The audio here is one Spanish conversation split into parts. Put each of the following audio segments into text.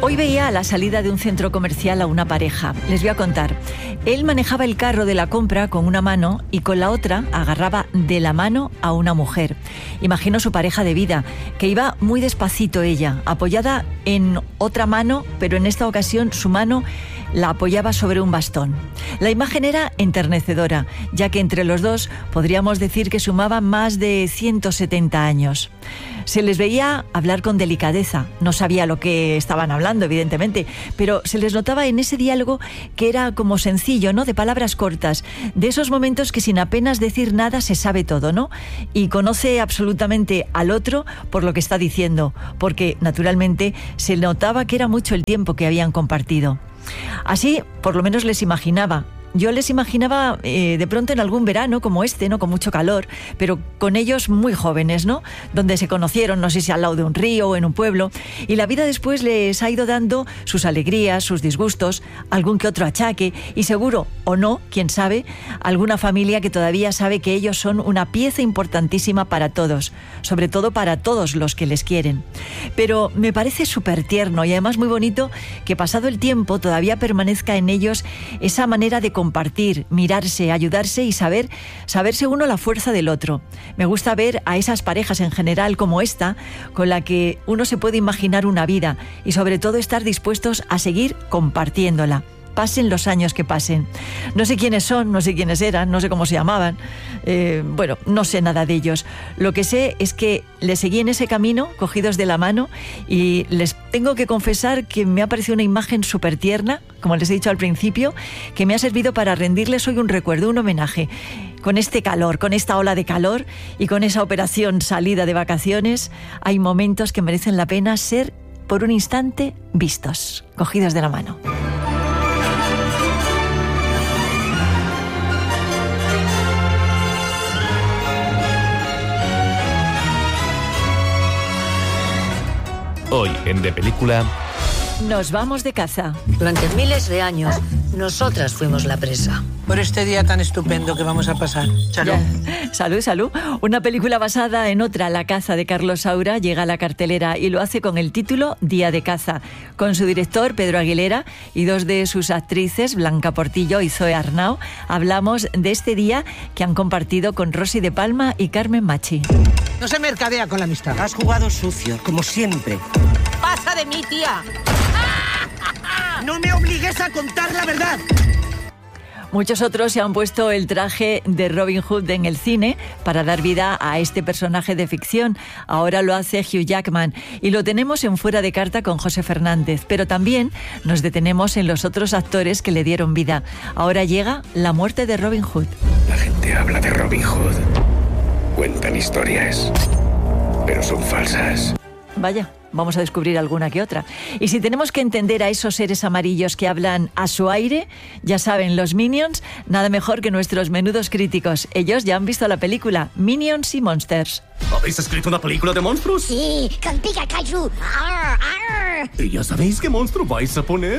Hoy veía a la salida de un centro comercial a una pareja. Les voy a contar. Él manejaba el carro de la compra con una mano y con la otra agarraba de la mano a una mujer. Imagino su pareja de vida, que iba muy despacito ella, apoyada en otra mano, pero en esta ocasión su mano la apoyaba sobre un bastón. La imagen era enternecedora, ya que entre los dos podríamos decir que sumaban más de 170 años. Se les veía hablar con delicadeza. No sabía lo que estaban hablando, evidentemente, pero se les notaba en ese diálogo que era como sencillo, ¿no? De palabras cortas, de esos momentos que sin apenas decir nada se sabe todo, ¿no? Y conoce absolutamente al otro por lo que está diciendo, porque naturalmente se notaba que era mucho el tiempo que habían compartido. Así, por lo menos les imaginaba. Yo les imaginaba de pronto en algún verano como este, ¿no? Con mucho calor, pero con ellos muy jóvenes, ¿no? Donde se conocieron, no sé si al lado de un río o en un pueblo, y la vida después les ha ido dando sus alegrías, sus disgustos, algún que otro achaque, y seguro, o no, quién sabe, alguna familia que todavía sabe que ellos son una pieza importantísima para todos, sobre todo para todos los que les quieren. Pero me parece súper tierno y además muy bonito que pasado el tiempo todavía permanezca en ellos esa manera de compartir, mirarse, ayudarse y saberse uno la fuerza del otro. Me gusta ver a esas parejas en general como esta, con la que uno se puede imaginar una vida y sobre todo estar dispuestos a seguir compartiéndola. Pasen los años que pasen. No sé quiénes son, no sé quiénes eran, no sé cómo se llamaban. Bueno, no sé nada de ellos. Lo que sé es que les seguí en ese camino, cogidos de la mano, y les tengo que confesar que me ha parecido una imagen súper tierna, como les he dicho al principio, que me ha servido para rendirles hoy un recuerdo, un homenaje. Con este calor, con esta ola de calor y con esa operación salida de vacaciones, hay momentos que merecen la pena ser, por un instante, vistos, cogidos de la mano. Hoy en De Película... Nos vamos de caza. Durante miles de años, nosotras fuimos la presa. Por este día tan estupendo que vamos a pasar. Salud. Salud, salud. Una película basada en otra, La caza de Carlos Saura, llega a la cartelera y lo hace con el título Día de caza, con su director Pedro Aguilera y dos de sus actrices, Blanca Portillo y Zoe Arnau. Hablamos de este día que han compartido con Rosy de Palma y Carmen Machi. No se mercadea con la amistad. Has jugado sucio, como siempre. ¡Pasa de mí, tía! ¡No me obligues a contar la verdad! Muchos otros se han puesto el traje de Robin Hood en el cine para dar vida a este personaje de ficción. Ahora lo hace Hugh Jackman y lo tenemos en Fuera de Carta con José Fernández, pero también nos detenemos en los otros actores que le dieron vida. Ahora llega la muerte de Robin Hood. La gente habla de Robin Hood. Cuentan historias, pero son falsas. Vaya, vamos a descubrir alguna que otra. Y si tenemos que entender a esos seres amarillos que hablan a su aire, ya saben, los Minions, nada mejor que nuestros menudos críticos. Ellos ya han visto la película Minions y Monsters. ¿Habéis escrito una película de monstruos? Sí, con Pikachu. Arr, arr. ¿Y ya sabéis qué monstruo vais a poner?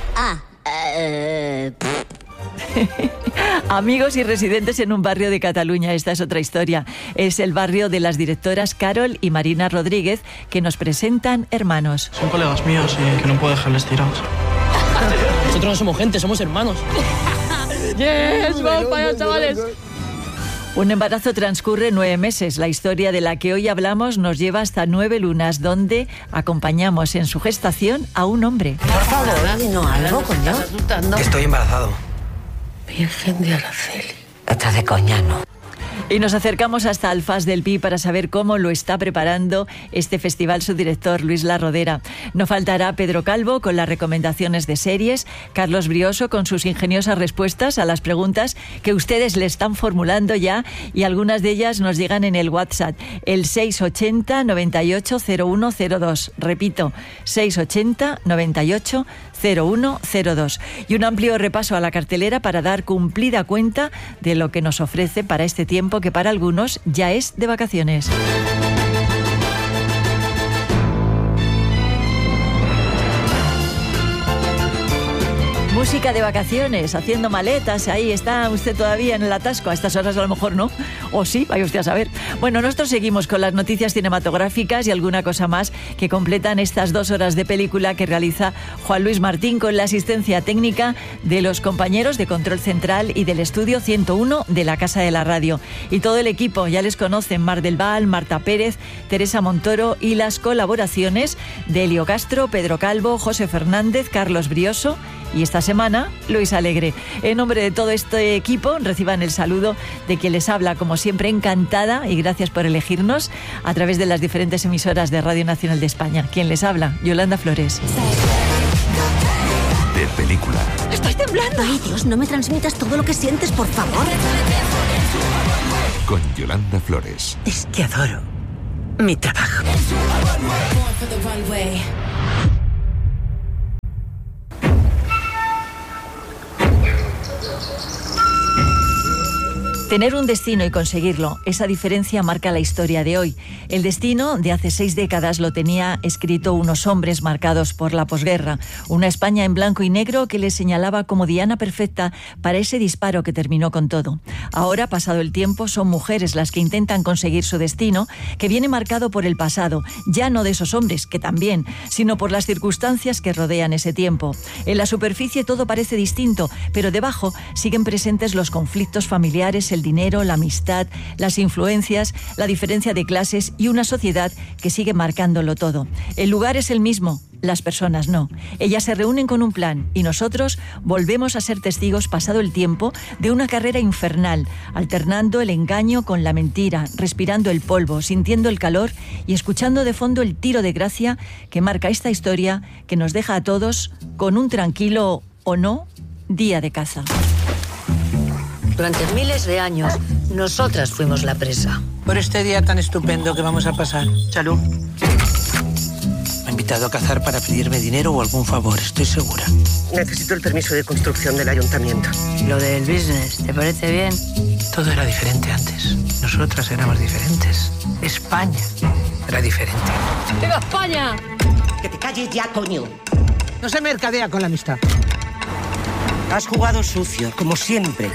Amigos y residentes en un barrio de Cataluña, esta es otra historia. Es el barrio de las directoras Carol y Marina Rodríguez, que nos presentan Hermanos. Son colegas míos y que no puedo dejarles tirados. Nosotros no somos gente, somos hermanos. ¡Yes! ¡Vamos para allá, chavales! Un embarazo transcurre 9 meses. La historia de la que hoy hablamos nos lleva hasta 9 lunas, donde acompañamos en su gestación a un hombre. Por favor, dinos algo, coño. Estoy embarazado. Virgen de Araceli. Estás de coña, ¿no? Y nos acercamos hasta Alfaz del Pi para saber cómo lo está preparando este festival su director, Luis La Rodera. No faltará Pedro Calvo con las recomendaciones de series, Carlos Brioso con sus ingeniosas respuestas a las preguntas que ustedes le están formulando ya, y algunas de ellas nos llegan en el WhatsApp, el 680 98 0102. Repito, 680 98 0102. Y un amplio repaso a la cartelera para dar cumplida cuenta de lo que nos ofrece para este tiempo que para algunos ya es de vacaciones. Música de vacaciones, haciendo maletas, ahí está usted todavía en el atasco, a estas horas a lo mejor no, o sí, vaya usted a saber. Bueno, nosotros seguimos con las noticias cinematográficas y alguna cosa más que completan estas 2 horas de película que realiza Juan Luis Martín con la asistencia técnica de los compañeros de Control Central y del Estudio 101 de la Casa de la Radio. Y todo el equipo, ya les conocen, Mar del Val, Marta Pérez, Teresa Montoro y las colaboraciones de Elio Castro, Pedro Calvo, José Fernández, Carlos Brioso y esta semana Luis Alegre. En nombre de todo este equipo reciban el saludo de quien les habla, como siempre encantada, y gracias por elegirnos a través de las diferentes emisoras de Radio Nacional de España. Quien les habla, Yolanda Flores. De película. Estoy temblando. Ay, Dios, no me transmitas todo lo que sientes, por favor. Con Yolanda Flores. Es que adoro mi trabajo. Tener un destino y conseguirlo, esa diferencia marca la historia de hoy. El destino de hace 6 décadas lo tenía escrito unos hombres marcados por la posguerra, una España en blanco y negro que les señalaba como diana perfecta para ese disparo que terminó con todo. Ahora, pasado el tiempo, son mujeres las que intentan conseguir su destino, que viene marcado por el pasado, ya no de esos hombres, que también, sino por las circunstancias que rodean ese tiempo. En la superficie todo parece distinto, pero debajo siguen presentes los conflictos familiares, el dinero, la amistad, las influencias, la diferencia de clases y una sociedad que sigue marcándolo todo. El lugar es el mismo, las personas no. Ellas se reúnen con un plan y nosotros volvemos a ser testigos, pasado el tiempo, de una carrera infernal, alternando el engaño con la mentira, respirando el polvo, sintiendo el calor y escuchando de fondo el tiro de gracia que marca esta historia que nos deja a todos con un tranquilo o no día de caza. Durante miles de años, nosotras fuimos la presa. Por este día tan estupendo que vamos a pasar. Salud. Me ha invitado a cazar para pedirme dinero o algún favor, estoy segura. Necesito el permiso de construcción del ayuntamiento. Lo del business, ¿te parece bien? Todo era diferente antes. Nosotras éramos diferentes. España era diferente. ¡Viva España! Que te calles ya, coño. No se mercadea con la amistad. Has jugado sucio, como siempre.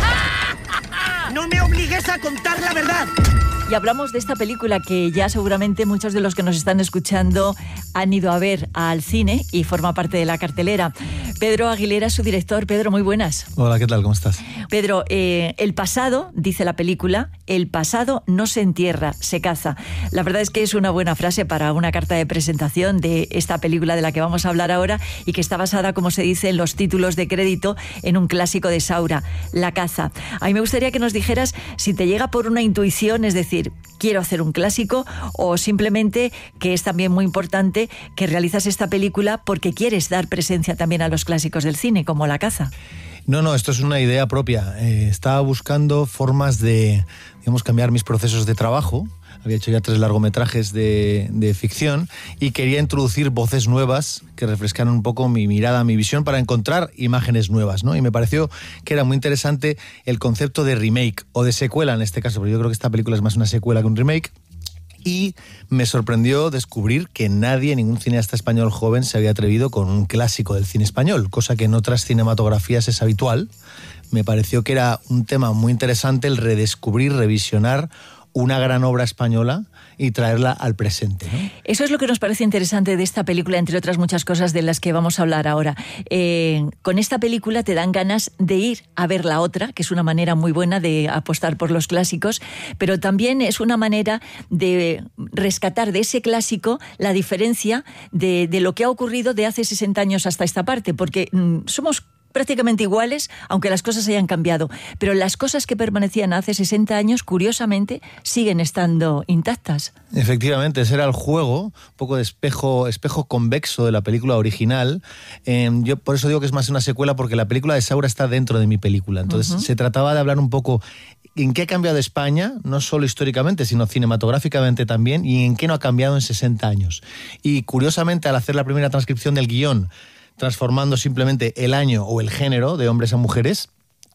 ¡No me obligues a contar la verdad! Y hablamos de esta película que ya seguramente muchos de los que nos están escuchando han ido a ver al cine y forma parte de la cartelera. Pedro Aguilera es su director. Pedro, muy buenas. Hola, ¿qué tal? ¿Cómo estás? Pedro, el pasado, dice la película, el pasado no se entierra, se caza. La verdad es que es una buena frase para una carta de presentación de esta película de la que vamos a hablar ahora y que está basada, como se dice en los títulos de crédito, en un clásico de Saura, La caza. A mí me gustaría que nos dijeras si te llega por una intuición, es decir, quiero hacer un clásico, o simplemente, que es también muy importante, que realizas esta película porque quieres dar presencia también a los clásicos del cine, como La caza. No, esto es una idea propia. Estaba buscando formas de, digamos, cambiar mis procesos de trabajo. Había hecho ya 3 largometrajes de ficción y quería introducir voces nuevas que refrescaran un poco mi mirada, mi visión, para encontrar imágenes nuevas, ¿no? Y me pareció que era muy interesante el concepto de remake o de secuela en este caso, porque yo creo que esta película es más una secuela que un remake. Y me sorprendió descubrir que nadie, ningún cineasta español joven, se había atrevido con un clásico del cine español, cosa que en otras cinematografías es habitual. Me pareció que era un tema muy interesante el redescubrir, revisionar una gran obra española y traerla al presente, ¿no? Eso es lo que nos parece interesante de esta película, entre otras muchas cosas de las que vamos a hablar ahora. Con esta película te dan ganas de ir a ver la otra, que es una manera muy buena de apostar por los clásicos, pero también es una manera de rescatar de ese clásico la diferencia de lo que ha ocurrido de hace 60 años hasta esta parte, porque somos prácticamente iguales, aunque las cosas hayan cambiado. Pero las cosas que permanecían hace 60 años, curiosamente, siguen estando intactas. Efectivamente, ese era el juego, un poco de espejo convexo de la película original. Yo por eso digo que es más una secuela, porque la película de Saura está dentro de mi película. Entonces se trataba de hablar un poco en qué ha cambiado España, no solo históricamente, sino cinematográficamente también, y en qué no ha cambiado en 60 años. Y curiosamente, al hacer la primera transcripción del guión, transformando simplemente el año o el género de hombres a mujeres,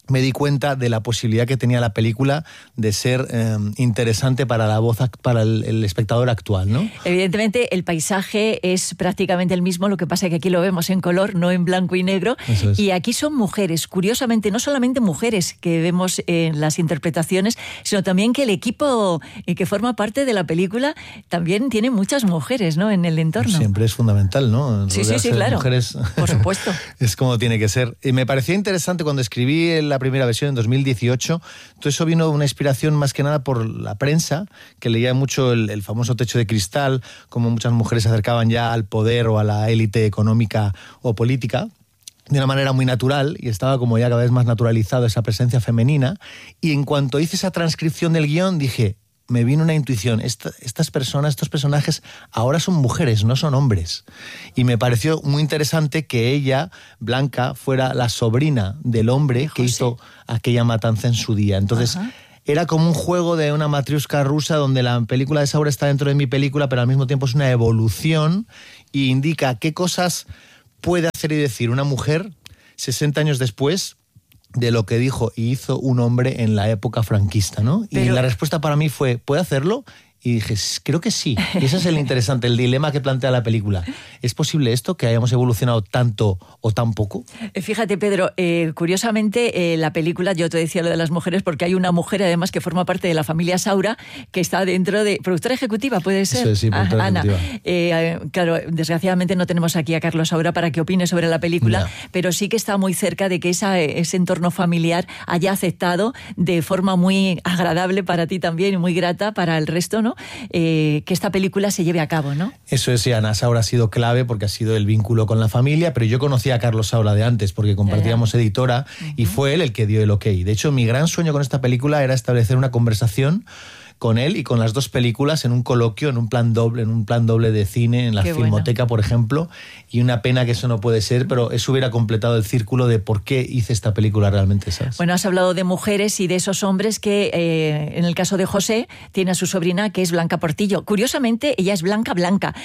me di cuenta de la posibilidad que tenía la película de ser interesante para la voz, para el espectador actual, ¿no? Evidentemente el paisaje es prácticamente el mismo, lo que pasa es que aquí lo vemos en color, no en blanco y negro. Eso es. Y aquí son mujeres, curiosamente, no solamente mujeres que vemos en las interpretaciones, sino también que el equipo que forma parte de la película también tiene muchas mujeres, ¿no?, en el entorno. Siempre es fundamental, ¿no? Sí, claro. Mujeres, por supuesto. Es como tiene que ser. Y me parecía interesante cuando escribí la primera versión en 2018. Todo eso vino de una inspiración más que nada por la prensa, que leía mucho el famoso Techo de Cristal, como muchas mujeres se acercaban ya al poder o a la élite económica o política de una manera muy natural, y estaba como ya cada vez más naturalizado esa presencia femenina. Y en cuanto hice esa transcripción del guión, dije, me vino una intuición, estas personas, estos personajes ahora son mujeres, no son hombres. Y me pareció muy interesante que ella, Blanca, fuera la sobrina del hombre que hizo aquella matanza en su día. Entonces, era como un juego de una matriusca rusa, donde la película de Saura está dentro de mi película, pero al mismo tiempo es una evolución y indica qué cosas puede hacer y decir una mujer 60 años después de lo que dijo y hizo un hombre en la época franquista, ¿no? Pero... Y la respuesta para mí fue, ¿puede hacerlo? Y dije, creo que sí. Y ese es el interesante, el dilema que plantea la película. ¿Es posible esto, que hayamos evolucionado tanto o tan poco? Fíjate, Pedro, curiosamente la película, yo te decía lo de las mujeres, porque hay una mujer además que forma parte de la familia Saura, que está dentro de... ¿Productora ejecutiva puede ser? Eso es, sí, productora ejecutiva. Ana. Claro, desgraciadamente no tenemos aquí a Carlos Saura para que opine sobre la película, pero sí que está muy cerca de que ese entorno familiar haya aceptado de forma muy agradable para ti también y muy grata para el resto, ¿no? Que esta película se lleve a cabo, ¿no? Eso es, y Ana Saura ha sido clave porque ha sido el vínculo con la familia, pero yo conocía a Carlos Saura de antes porque compartíamos editora y fue él el que dio el ok. De hecho, mi gran sueño con esta película era establecer una conversación con él y con las dos películas en un coloquio, en un plan doble de cine, en la Filmoteca, por ejemplo, y una pena que eso no puede ser, pero eso hubiera completado el círculo de por qué hice esta película realmente, ¿sabes? Bueno, has hablado de mujeres y de esos hombres que, en el caso de José, tiene a su sobrina que es Blanca Portillo. Curiosamente, ella es Blanca,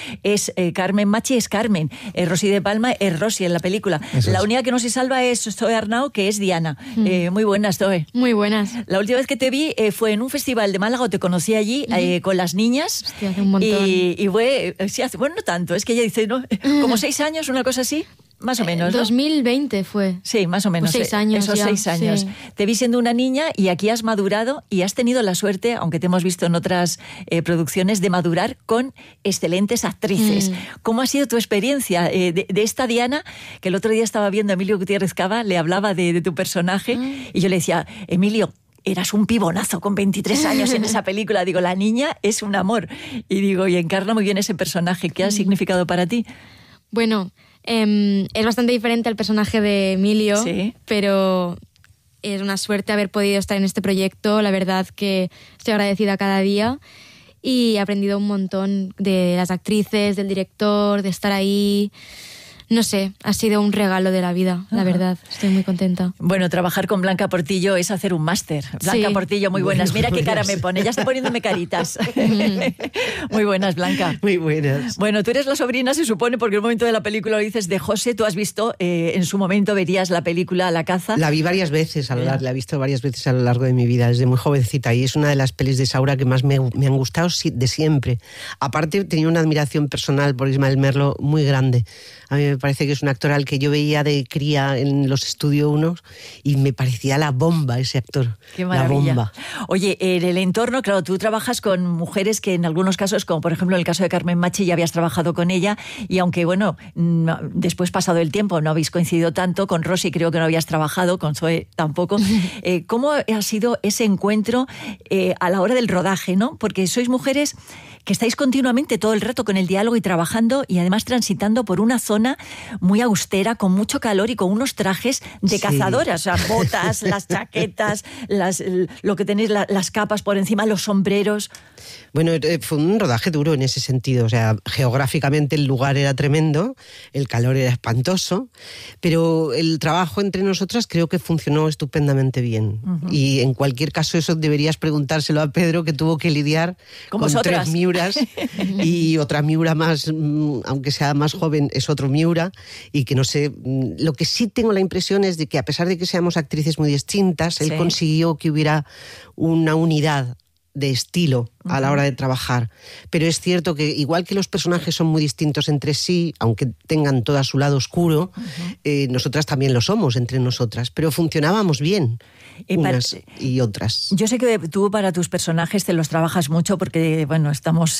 es Carmen Machi, es Carmen, Rosy de Palma es Rosy en la película. La única que no se salva es Zoe Arnau, que es Diana. Muy buenas, Zoe. Muy buenas. La última vez que te vi fue en un festival de Málaga, te conocí allí con las niñas. Hostia, hace un montón. Y fue, sí, bueno, no tanto, es que ella dice, ¿no? Como 6 años, una cosa así. Más o menos, ¿no? 2020 fue. Sí, más o menos. Pues 6 años esos ya, 6 años. sí. Te vi siendo una niña y aquí has madurado y has tenido la suerte, aunque te hemos visto en otras producciones, de madurar con excelentes actrices. ¿Cómo ha sido tu experiencia de esta Diana? Que el otro día estaba viendo a Emilio Gutiérrez Cava, le hablaba de tu personaje y yo le decía, Emilio, eras un pibonazo con 23 años en esa película. Digo, la niña es un amor. Y digo, y encarna muy bien ese personaje. ¿Qué ha significado para ti? Bueno, es bastante diferente al personaje de Emilio, ¿sí? Pero es una suerte haber podido estar en este proyecto. La verdad que estoy agradecida cada día y he aprendido un montón de las actrices, del director, de estar ahí. No sé, ha sido un regalo de la vida, la verdad. Estoy muy contenta. Bueno, trabajar con Blanca Portillo es hacer un máster. Blanca Portillo, muy buenas. Mira qué cara me pone, ya está poniéndome caritas. Muy buenas, Blanca. Muy buenas. Bueno, tú eres la sobrina, se supone, porque en el momento de la película lo dices de José. Tú has visto, en su momento verías la película La caza. La vi varias veces, la he visto varias veces a lo largo de mi vida, desde muy jovencita. Y es una de las pelis de Saura que más me han gustado de siempre. Aparte, tenía una admiración personal por Ismael Merlo muy grande. A mí me parece que es un actor al que yo veía de cría en los Estudio 1 y me parecía la bomba ese actor. Qué maravilla. La bomba. Oye, en el entorno, claro, tú trabajas con mujeres que en algunos casos, como por ejemplo en el caso de Carmen Machi, ya habías trabajado con ella y aunque, bueno, después pasado el tiempo no habéis coincidido tanto, con Rosy creo que no habías trabajado, con Zoe tampoco. ¿Cómo ha sido ese encuentro a la hora del rodaje, no? Porque sois mujeres que estáis continuamente todo el rato con el diálogo y trabajando y además transitando por una zona muy austera, con mucho calor y con unos trajes de cazadoras, o sea, botas, las chaquetas, lo que tenéis, las capas por encima, los sombreros. Bueno, fue un rodaje duro en ese sentido, o sea, geográficamente el lugar era tremendo, el calor era espantoso, pero el trabajo entre nosotras creo que funcionó estupendamente bien. Y en cualquier caso eso deberías preguntárselo a Pedro, que tuvo que lidiar con 3 miures Miuras, y otra Miura más, aunque sea más joven, es otro Miura, y que no sé, lo que sí tengo la impresión es de que a pesar de que seamos actrices muy distintas, él consiguió que hubiera una unidad de estilo a la hora de trabajar. Pero es cierto que igual que los personajes son muy distintos entre sí, aunque tengan todo a su lado oscuro, nosotras también lo somos entre nosotras, pero funcionábamos bien unas y otras. Yo sé que tú para tus personajes te los trabajas mucho porque, bueno, estamos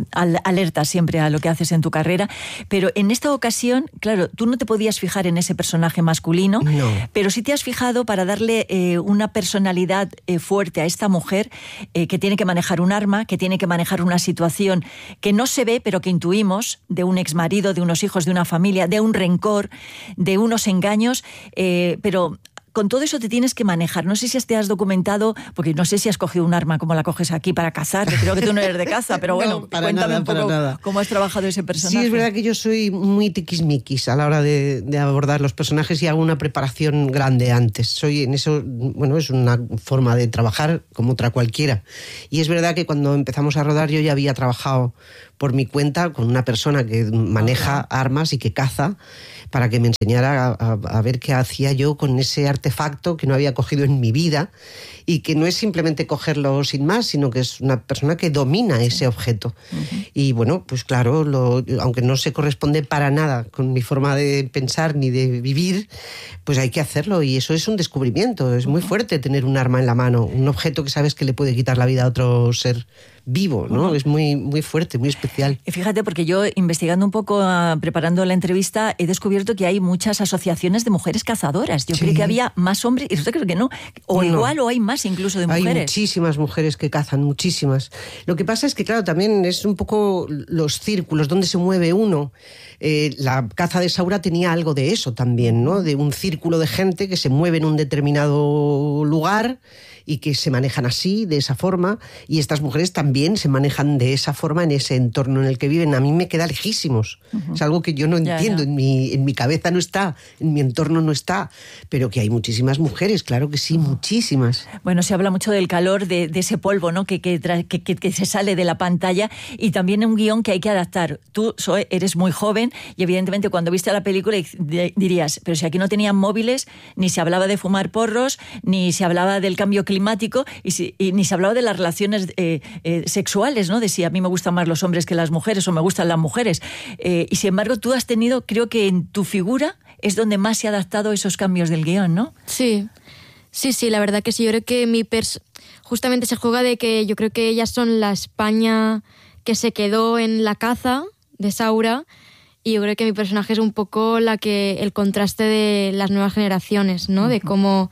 alertas siempre a lo que haces en tu carrera, pero en esta ocasión, claro, tú no te podías fijar en ese personaje masculino, pero sí te has fijado para darle una personalidad fuerte a esta mujer que tiene que manejar un arma, que tiene que manejar una situación que no se ve, pero que intuimos, de un exmarido, de unos hijos, de una familia, de un rencor, de unos engaños, pero con todo eso te tienes que manejar. No sé si te has documentado, porque no sé si has cogido un arma como la coges aquí para cazar, creo que tú no eres de caza, pero bueno, no, cuéntame un poco cómo has trabajado ese personaje. Sí, es verdad que yo soy muy tiquismiquis a la hora de abordar los personajes y hago una preparación grande antes. Soy en eso, bueno, es una forma de trabajar como otra cualquiera. Y es verdad que cuando empezamos a rodar yo ya había trabajado por mi cuenta con una persona que maneja armas y que caza, para que me enseñara a ver qué hacía yo con ese artefacto que no había cogido en mi vida y que no es simplemente cogerlo sin más, sino que es una persona que domina ese objeto. Y bueno, pues claro, aunque no se corresponde para nada con mi forma de pensar ni de vivir, pues hay que hacerlo, y eso es un descubrimiento. Es muy fuerte tener un arma en la mano, un objeto que sabes que le puede quitar la vida a otro ser vivo, ¿no? Es muy, muy fuerte, muy especial. Y fíjate, porque yo, investigando un poco, preparando la entrevista, he descubierto que hay muchas asociaciones de mujeres cazadoras. Yo creí que había más hombres, y usted cree que no. O igual, o hay más incluso de mujeres. Hay muchísimas mujeres que cazan, muchísimas. Lo que pasa es que, claro, también es un poco los círculos, donde se mueve uno. La caza de Saura tenía algo de eso también, ¿no? De un círculo de gente que se mueve en un determinado lugar y que se manejan así, de esa forma, y estas mujeres también se manejan de esa forma en ese entorno en el que viven. A mí me queda lejísimos. Es algo que yo no entiendo, en mi cabeza no está, en mi entorno no está, pero que hay muchísimas mujeres, claro que sí, muchísimas. Bueno, se habla mucho del calor, de ese polvo, ¿no? que se sale de la pantalla, y también un guión que hay que adaptar. Tú eres muy joven y evidentemente cuando viste la película dirías, pero si aquí no tenían móviles, ni se hablaba de fumar porros, ni se hablaba del cambio climático, y ni se hablaba de las relaciones sexuales, ¿no? De si a mí me gustan más los hombres que las mujeres o me gustan las mujeres. Y sin embargo, tú has tenido, creo que en tu figura es donde más se ha adaptado esos cambios del guión, ¿no? Sí, la verdad que sí. Yo creo que justamente se juega de que yo creo que ellas son la España que se quedó en la caza de Saura, y yo creo que mi personaje es un poco el contraste de las nuevas generaciones, ¿no? De cómo,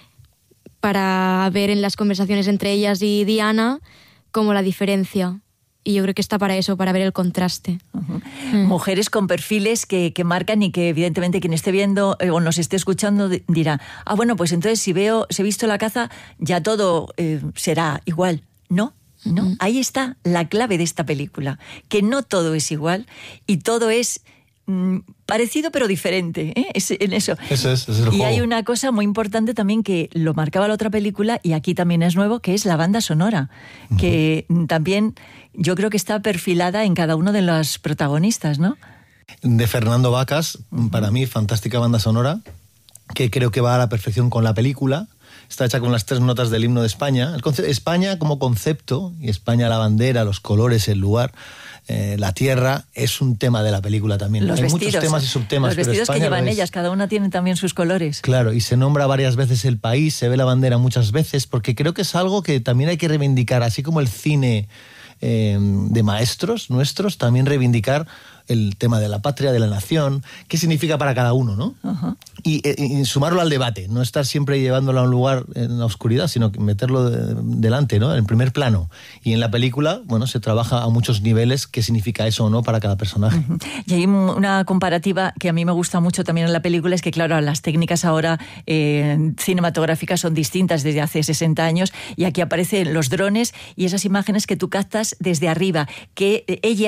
para ver en las conversaciones entre ellas y Diana, como la diferencia. Y yo creo que está para eso, para ver el contraste. Mujeres con perfiles que marcan, y que evidentemente quien esté viendo o nos esté escuchando dirá, bueno, pues entonces si he visto la caza, ya todo será igual. No. Ahí está la clave de esta película, que no todo es igual y todo es parecido pero diferente, en eso. Eso es el juego. Y hay una cosa muy importante también que lo marcaba la otra película y aquí también es nuevo, que es la banda sonora, que también yo creo que está perfilada en cada uno de los protagonistas, ¿no? De Fernando Vacas, para mí, fantástica banda sonora, que creo que va a la perfección con la película. Está hecha con las 3 notas del himno de España. España como concepto, y España la bandera, los colores, el lugar, la tierra, es un tema de la película también. Hay muchos temas y subtemas. Los vestidos que llevan ellas, cada una tiene también sus colores. Claro, y se nombra varias veces el país, se ve la bandera muchas veces, porque creo que es algo que también hay que reivindicar, así como el cine de maestros nuestros, también reivindicar el tema de la patria, de la nación, qué significa para cada uno, ¿no? Y sumarlo al debate, no estar siempre llevándolo a un lugar en la oscuridad, sino que meterlo delante, ¿no? En primer plano. Y en la película, bueno, se trabaja a muchos niveles qué significa eso o no para cada personaje. Y hay una comparativa que a mí me gusta mucho también en la película, es que claro, las técnicas ahora cinematográficas son distintas desde hace 60 años, y aquí aparecen los drones y esas imágenes que tú captas desde arriba, que ellas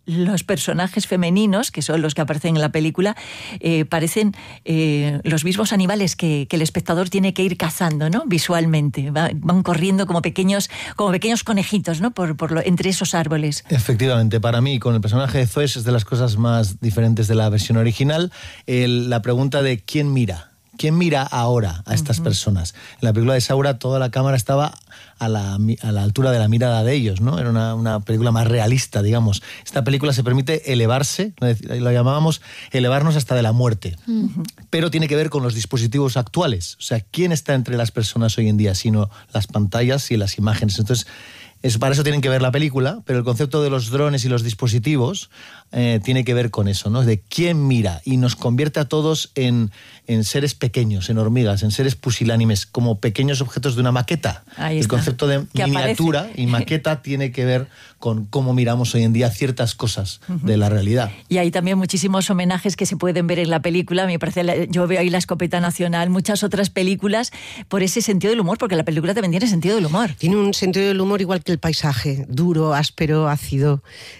los personajes femeninos, que son los que aparecen en la película, parecen los mismos animales que el espectador tiene que ir cazando, ¿no? Visualmente. Van corriendo como pequeños conejitos, ¿no? Entre esos árboles. Efectivamente, para mí, con el personaje de Zoe es de las cosas más diferentes de la versión original. La pregunta de ¿quién mira? ¿Quién mira ahora a estas personas? En la película de Saura toda la cámara estaba a la altura de la mirada de ellos, ¿no? Era una película más realista, digamos. Esta película se permite elevarse, lo llamábamos elevarnos hasta de la muerte, pero tiene que ver con los dispositivos actuales. O sea, ¿quién está entre las personas hoy en día? Sino las pantallas y las imágenes. Entonces, para eso tienen que ver la película, pero el concepto de los drones y los dispositivos tiene que ver con eso, ¿no? De quién mira, y nos convierte a todos en seres pequeños, en hormigas, en seres pusilánimes, como pequeños objetos de una maqueta. El concepto de miniatura y maqueta tiene que ver con cómo miramos hoy en día ciertas cosas de la realidad. Y hay también muchísimos homenajes que se pueden ver en la película. Me parece, yo veo ahí La Escopeta Nacional, muchas otras películas, por ese sentido del humor, porque la película también tiene sentido del humor. Tiene un sentido del humor igual que el paisaje, duro, áspero, ácido,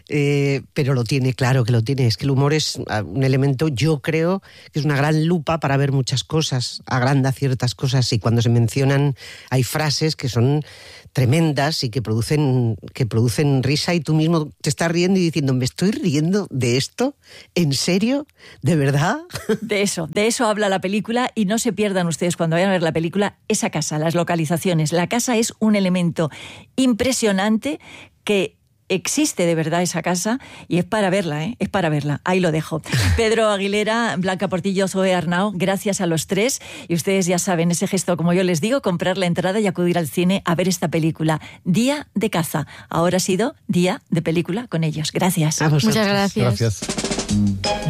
pero lo tiene, claro que lo tiene. Es que el humor es un elemento, yo creo, que es una gran lupa para ver muchas cosas, agranda ciertas cosas, y cuando se mencionan hay frases que son tremendas y que producen risa, y tú mismo te estás riendo y diciendo, ¿me estoy riendo de esto? ¿En serio? ¿De verdad? De eso habla la película, y no se pierdan ustedes cuando vayan a ver la película esa casa, las localizaciones. La casa es un elemento impresionante que existe de verdad, esa casa, y es para verla, es para verla. Ahí lo dejo. Pedro Aguilera, Blanca Portillo, Zoe Arnau, gracias a los tres. Y ustedes ya saben, ese gesto, como yo les digo, comprar la entrada y acudir al cine a ver esta película. Día de caza. Ahora ha sido día de película con ellos. Gracias. Muchas gracias. Gracias.